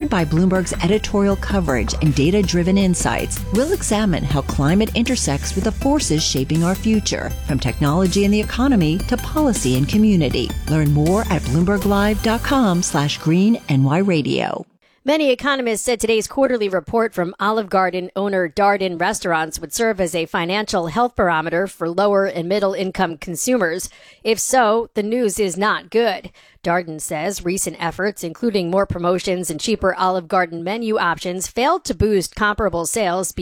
Powered by Bloomberg's editorial coverage and data-driven insights, we'll examine how climate intersects with the forces shaping our future, from technology and the economy to policy and community. Learn more at BloombergLive.com/greennyradio. Many economists said today's quarterly report from Olive Garden owner Darden Restaurants would serve as a financial health barometer for lower and middle income consumers. If so, the news is not good. Darden says recent efforts, including more promotions and cheaper Olive Garden menu options, failed to boost comparable sales